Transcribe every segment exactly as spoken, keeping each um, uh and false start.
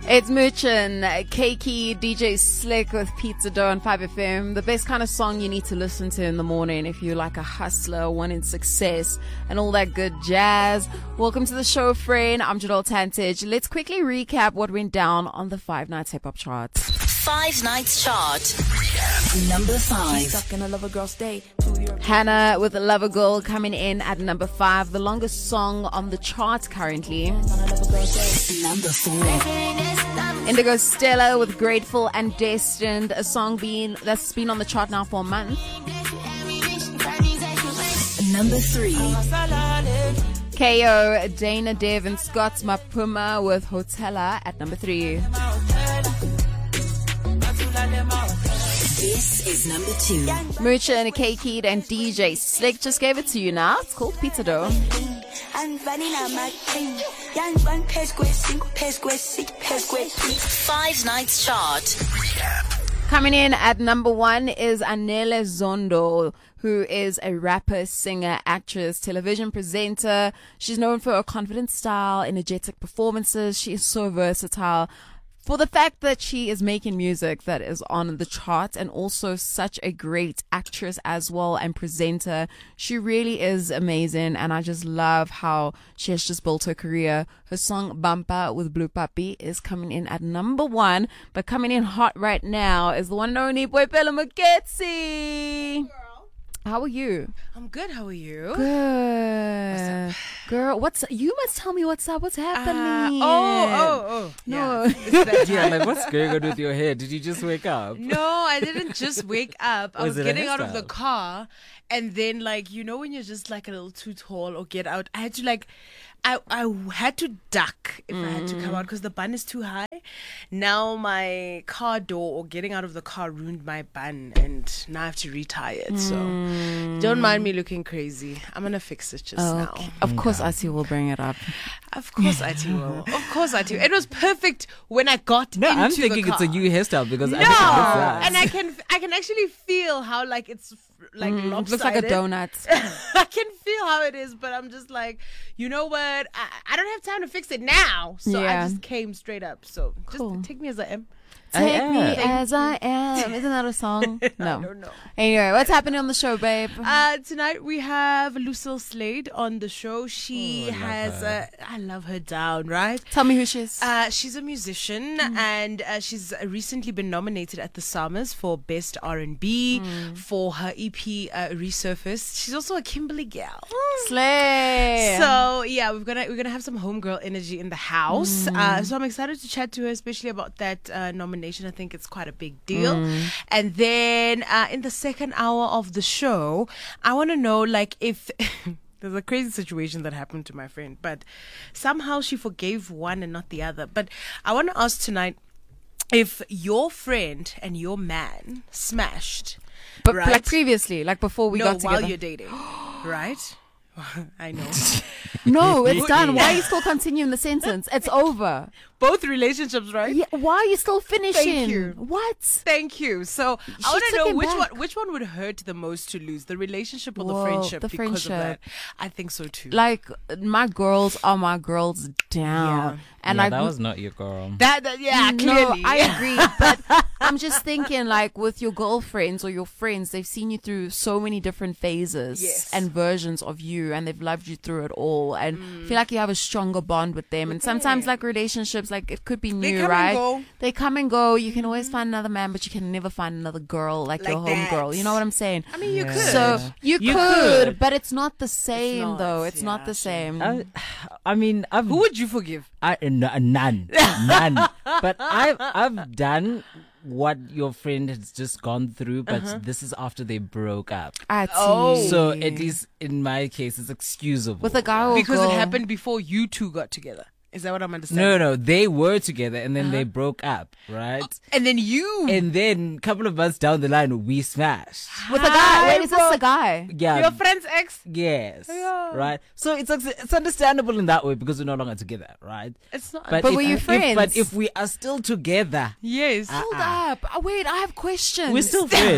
It's Muchin, Keiki, D J Slick with Pizza Dough on five F M. The best kind of song you need to listen to in the morning if you're like a hustler, wanting success, and all that good jazz. Welcome to the show, friend. I'm Jadol Tantich. Let's quickly recap what went down on the Five Nights Hip Hop charts. Five Nights chart. Number five. Stuck in a lover girl state. Hannah with Lover Girl coming in at number five, the longest song on the chart currently. Number four. Indigo Stella with Grateful and Destined, a song being that's been on the chart now for a month. Number three. K O, Dana Dev and Scott Mapuma with Hotela at number three. This is number two. Mucha and Keiki and D J Slick just gave it to you now. It's called Pizza Dough. Five Nights chart. Coming in at number one is Anele Zondo, who is a rapper, singer, actress, television presenter. She's known for her confident style, energetic performances. She is so versatile. For the fact that she is making music that is on the charts and also such a great actress as well and presenter, she really is amazing, and I just love how she has just built her career. Her song Bampa with Blue Papi is coming in at number one, but coming in hot right now is the one and only Boipelo Moketsi. How are you? I'm good. How are you? Good. What's Girl, what's you must tell me what's up. What's happening? Uh, oh, oh, oh. No. Yeah, yeah, like what's going on with your hair? Did you just wake up? No, I didn't just wake up. I Was was it a getting out of the hairstyle? car, and then like you know when you're just like a little too tall or get out, I had to like, I I had to duck if I had to come out because the bun is too high. Now my car door or getting out of the car ruined my bun, and now I have to retie it. So don't mind me looking crazy. I'm gonna fix it just Oh, now. okay. Of course, I see. We'll bring it up. Of course I do. will. Of course I do. It was perfect when I got No, into I'm the thinking car. it's a new hairstyle because No, I think it's that. and I can I can actually feel how like it's like Mm, lopsided. looks like a donut. I can feel how it is, but I'm just like, you know what? I, I don't have time to fix it now, so Yeah. I just came straight up. So Cool. just take me as I am. I Take me am. as I am. Isn't that a song? No. I don't know. Anyway, what's happening on the show, babe? Uh, tonight we have Lucille Slade on the show. She Oh, I love has, her. uh, I love her down, right? Tell me who she is. Uh, she's a musician, and uh, she's recently been nominated at the Summers for Best R and B for her E P uh, Resurfaced. She's also a Kimberly gal. Slay. So yeah, we're gonna we're gonna have some homegirl energy in the house. Uh, so I'm excited to chat to her, especially about that uh, nomination. I think it's quite a big deal. And then uh, in the second hour of the show, I want to know like if. There's a crazy situation that happened to my friend, but somehow she forgave one and not the other. But I want to ask tonight if your friend and your man smashed, but right? like previously, like before we no, got while together. you're dating, right? I know. No, it's done. Why are you still continuing the sentence? It's over. Both relationships, right? Yeah, why are you still finishing? you. What? Thank you. So She I want to took know him which back. one which one would hurt the most to lose, the relationship or Whoa, the friendship? the because of that, friendship. I think so too. Like, my girls are my girls down. Yeah. And yeah, like, that was not your girl. that, that yeah, no, clearly. I agree. But I'm just thinking, like, with your girlfriends or your friends, they've seen you through so many different phases Yes. and versions of you, and they've loved you through it all. And Mm. feel like you have a stronger bond with them. And sometimes, like, relationships, like, it could be They new, come and right? go. They come and go. You can always find another man, but you can never find another girl like, your Like home that. girl. You know what I'm saying? I mean, you Yeah. could. So you, You could, could. but it's not the same, not, though. It's yeah, not the sure. same. I, I mean, I've who would you forgive? I n- none, none. But I've I've done what your friend has just gone through, but Uh-huh. this is after they broke up. I see. Oh. So at least in my case, it's excusable. With a guy or Because girl. it happened before you two got together. Is that what I'm understanding? No, no, they were together and then they broke up, right? And then you. And then a couple of months down the line, we smashed. With a guy. Wait, is this the guy? Yeah. your friend's ex. Yes. Yeah. Right. So it's it's understandable in that way because we're no longer together, right? It's not. But if- were you if- friends? But if we are still together, yes. Hold up. Oh, wait, I have questions. we're still friends.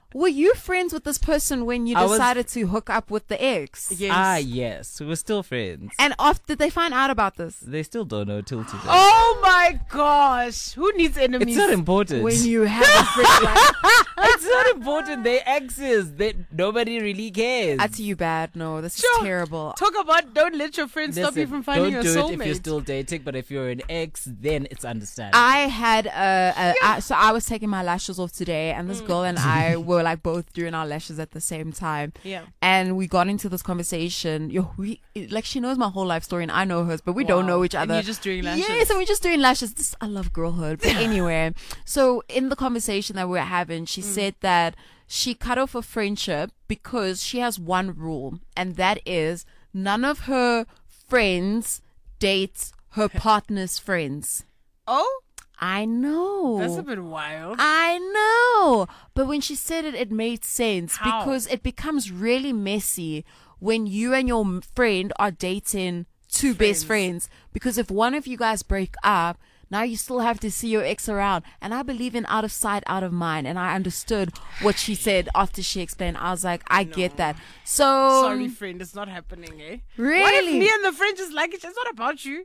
were you friends with this person when you I was- decided to hook up with the ex? Yes. Ah, yes. We're still friends. And off, did they find out about this? They still don't know till today. Oh my gosh. Who needs enemies? It's not important. When you have a friend like It's not important. They exes. They nobody really cares. that's you bad. No, this Sure. is terrible. Talk about don't let your friends stop you Listen, from finding don't your do soulmate. it if you're still dating, but if you're an ex, then it's understandable. I had a, a I, so I was taking my lashes off today, and this girl and I were like both doing our lashes at the same time. Yeah. And we got into this conversation. Yo, we like she knows my whole life story, and I know hers, but we don't Wow. know each And other. you're just doing lashes. Yes, and we're just doing lashes. This, I love girlhood. But anyway, so in the conversation that we were having, she said that she cut off a friendship because she has one rule, and that is none of her friends date her partner's friends. Oh, I know. that's a bit wild. I know. But when she said it, it made sense How? because it becomes really messy when you and your m- friend are dating two best friends. Because if one of you guys break up, now you still have to see your ex around. And I believe in out of sight, out of mind. And I understood what she said after she explained. I was like, I get that. So, Sorry, friend, it's not happening, eh? really? What if me and the friend just like it? It's not about you.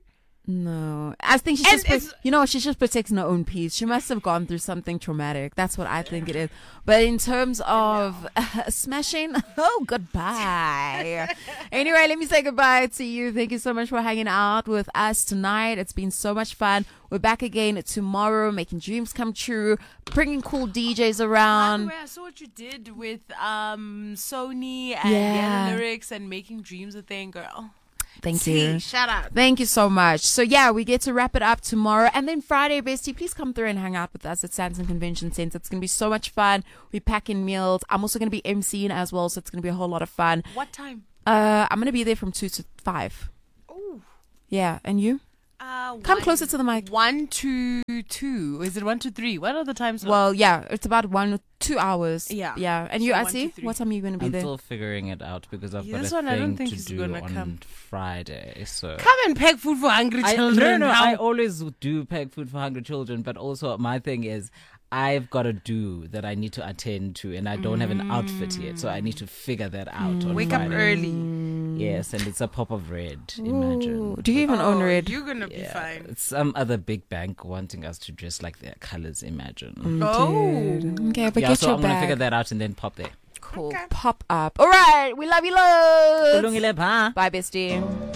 No, I think she's And just, pro- it's- you know, she's just protecting her own peace. She must have gone through something traumatic. That's what I think it is. But in terms of uh, smashing, oh, goodbye. Anyway, let me say goodbye to you. Thank you so much for hanging out with us tonight. It's been so much fun. We're back again tomorrow, making dreams come true, bringing cool D Js By the around. way, I saw what you did with um Sony and Yeah. Yana Lyrics and making dreams a thing, girl. Thank See, you. shout out. Thank you so much. So yeah, we get to wrap it up tomorrow. And then Friday, bestie, please come through and hang out with us at Sanson Convention Center. It's going to be so much fun. We're packing meals. I'm also going to be emceeing as well, so it's going to be a whole lot of fun. What time? Uh, I'm going to be there from two to five. Oh, Yeah, and you? uh, Come one- closer to the mic. One to two. Is it one to three? What are the times? Well, yeah, it's about one, two hours. Yeah. Yeah. And you, So I one see? to three. What time are you going to be I'm there? still figuring it out because I've Yeah, got this a one I don't thing think to he's do gonna on come. Friday. So Come and pack food for hungry I, children. no, no, How- I always do pack food for hungry children, but also my thing is I've got a do that I need to attend to, and I don't have an outfit yet, so I need to figure that out. On Wake up Friday. early. Yes, and it's a pop of red. Imagine. Ooh, do you even own Oh, red? You're gonna be Yeah, fine. it's some other big bank wanting us to dress like their colors. Imagine. Oh. Dude. Okay, but yeah, get so your I'm gonna bag. figure that out and then pop there. Cool. Okay. Pop up. All right. We love you loads. Kulungile, bye. Bye, bestie.